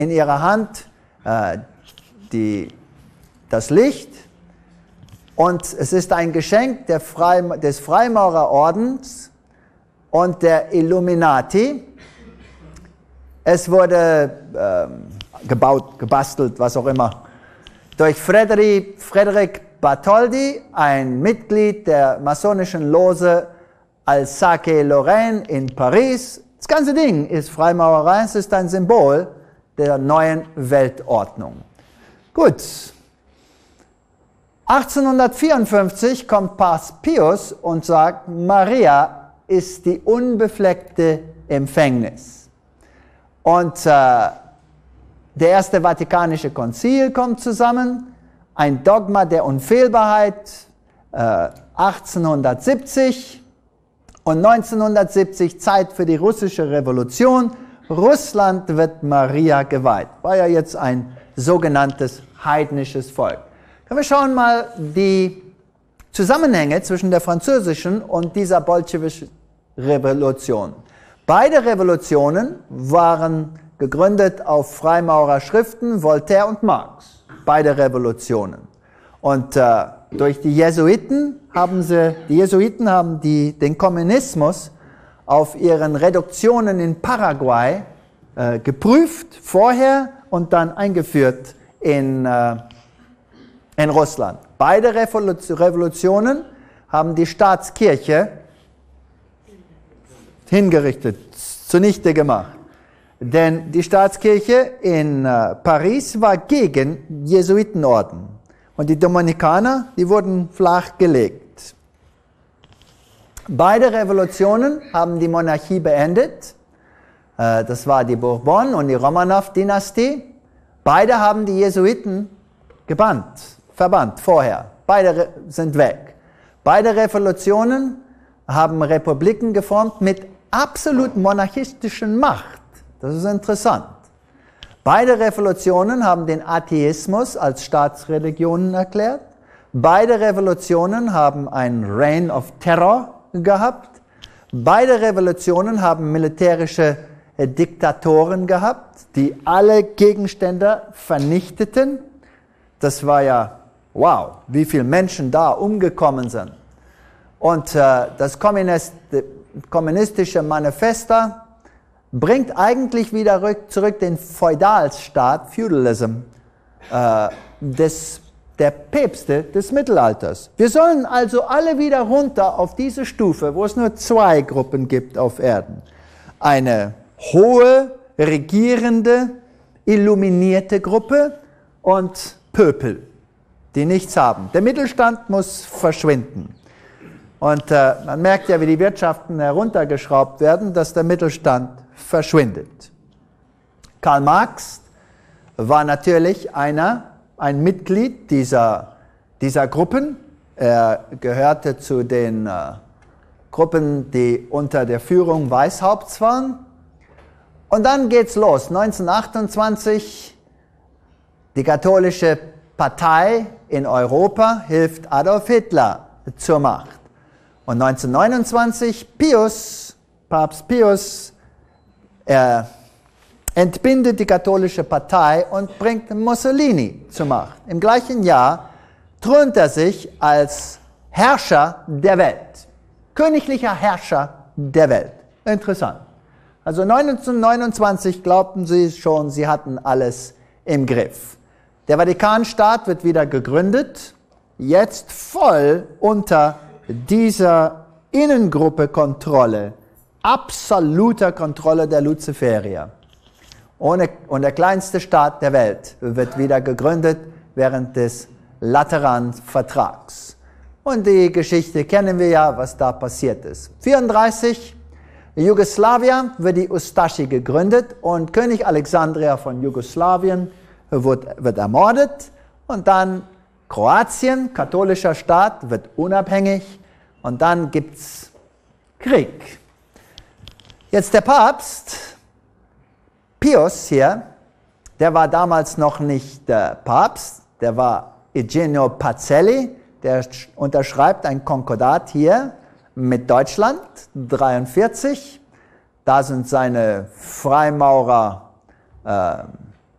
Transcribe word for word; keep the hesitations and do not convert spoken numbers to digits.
in ihrer Hand äh, die, das Licht. Und es ist ein Geschenk der Freim- des Freimaurerordens und der Illuminati. Es wurde äh, gebaut, gebastelt, was auch immer, durch Frédéric, Frédéric Bartholdi, ein Mitglied der masonischen Lose Alsace-Lorraine in Paris. Das ganze Ding ist Freimaurerei, es ist ein Symbol der neuen Weltordnung. Gut. achtzehnhundertvierundfünfzig kommt Papst Pius und sagt, Maria ist die unbefleckte Empfängnis. Und äh, der Erste Vatikanische Konzil kommt zusammen, ein Dogma der Unfehlbarkeit, äh, achtzehnhundertsiebzig und neunzehnhundertsiebzig Zeit für die russische Revolution. Russland wird Maria geweiht. War ja jetzt ein sogenanntes heidnisches Volk. Wir schauen mal die Zusammenhänge zwischen der französischen und dieser bolschewischen Revolution. Beide Revolutionen waren gegründet auf Freimaurerschriften, Voltaire und Marx. Beide Revolutionen. Und äh, durch die Jesuiten haben sie, die Jesuiten haben die, den Kommunismus auf ihren Reduktionen in Paraguay äh, geprüft, vorher und dann eingeführt in äh, in Russland. Beide Revolutionen haben die Staatskirche hingerichtet, zunichte gemacht. Denn die Staatskirche in äh, Paris war gegen Jesuitenorden. Und die Dominikaner, die wurden flachgelegt. Beide Revolutionen haben die Monarchie beendet. Äh, das war die Bourbon- und die Romanow-Dynastie. Beide haben die Jesuiten gebannt. Verbannt vorher. Beide sind weg. Beide Revolutionen haben Republiken geformt mit absolut monarchistischen Macht. Das ist interessant. Beide Revolutionen haben den Atheismus als Staatsreligionen erklärt. Beide Revolutionen haben ein Reign of Terror gehabt. Beide Revolutionen haben militärische Diktatoren gehabt, die alle Gegenstände vernichteten. Das war ja wow, wie viele Menschen da umgekommen sind. Und äh, das Kommunist, kommunistische Manifesto bringt eigentlich wieder rück, zurück den Feudalstaat, Feudalism, äh, des, der Päpste des Mittelalters. Wir sollen also alle wieder runter auf diese Stufe, wo es nur zwei Gruppen gibt auf Erden. Eine hohe, regierende, illuminierte Gruppe und Pöbel, die nichts haben. Der Mittelstand muss verschwinden. Und äh, man merkt ja, wie die Wirtschaften heruntergeschraubt werden, dass der Mittelstand verschwindet. Karl Marx war natürlich einer, ein Mitglied dieser, dieser Gruppen. Er gehörte zu den äh, Gruppen, die unter der Führung Weishaupts waren. Und dann geht's los. neunzehnhundertachtundzwanzig, die katholische Partei in Europa hilft Adolf Hitler zur Macht. Und neunzehnhundertneunundzwanzig, Pius, Papst Pius, er entbindet die katholische Partei und bringt Mussolini zur Macht. Im gleichen Jahr thront er sich als Herrscher der Welt. Königlicher Herrscher der Welt. Interessant. Also neunzehnhundertneunundzwanzig glaubten sie schon, sie hatten alles im Griff. Der Vatikanstaat wird wieder gegründet, jetzt voll unter dieser Innengruppe Kontrolle, absoluter Kontrolle der Luziferier. Ohne, und der kleinste Staat der Welt wird wieder gegründet während des Lateranvertrags. Und die Geschichte kennen wir ja, was da passiert ist. vierunddreißig, Jugoslawien wird die Ustashi gegründet und König Alexandria von Jugoslawien wird, wird ermordet. Und dann Kroatien, katholischer Staat, wird unabhängig. Und dann gibt es Krieg. Jetzt der Papst, Pius hier, der war damals noch nicht der Papst, der war Eugenio Pacelli, der unterschreibt ein Konkordat hier mit Deutschland, dreiundvierzig. Da sind seine Freimaurer äh,